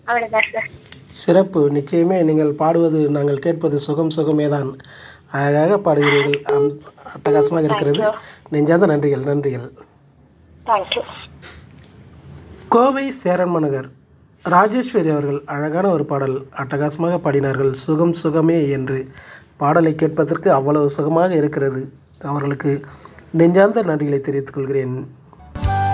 அவ்வளவுதான் சார். சிறப்பு. நிச்சயமே நீங்கள் பாடுவது நாங்கள் கேட்பது சுகம் சுகமே தான். அழகாக பாடுகிறீர்கள். அட்டகாசமாக இருக்கிறது. நெஞ்சார்ந்த நன்றிகள். நன்றிகள். தேங்க்யூ. கோவை சேரன் மனகர் ராஜேஸ்வரி அவர்கள் அழகான ஒரு பாடல் அட்டகாசமாக பாடினார்கள். சுகம் சுகமே என்று பாடலை கேட்பதற்கு அவ்வளவு சுகமாக இருக்கிறது. அவர்களுக்கு நெஞ்சார்ந்த நன்றிகளை தெரிவித்துக் கொள்கிறேன்.